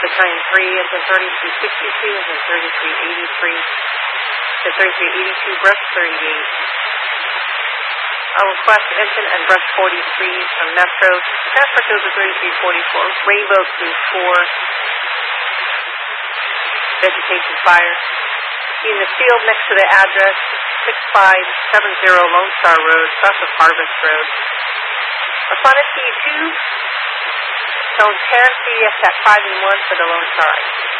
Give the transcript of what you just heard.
Battalion 3, engine 3362, engine 3383, to 3382, brush 38. I'll request engine and brush 43 from Metro. Transfer code to 3344, Rainbow Cruise 4, vegetation fire. In the field next to the address, 6570 Lone Star Road, south of Harvest Road. Responded T2, zone 10, CES at 5 and 1 for the Lone Star.